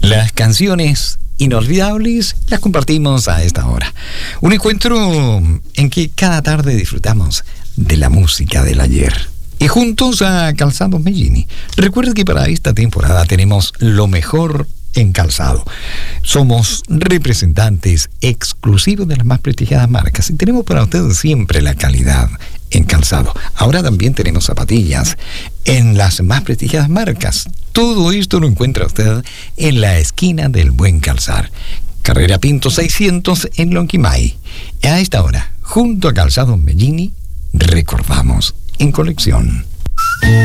Las canciones inolvidables las compartimos a esta hora. Un encuentro en que cada tarde disfrutamos de la música del ayer. Y juntos a Calzados Mellini. Recuerden que para esta temporada tenemos lo mejor en calzado. Somos representantes exclusivos de las más prestigiadas marcas y tenemos para ustedes siempre la calidad en calzado. Ahora también tenemos zapatillas en las más prestigiadas marcas. Todo esto lo encuentra usted en la esquina del Buen Calzar. Carrera Pinto 600 en Lonquimay. A esta hora, junto a Calzados Mellini, recordamos en colección.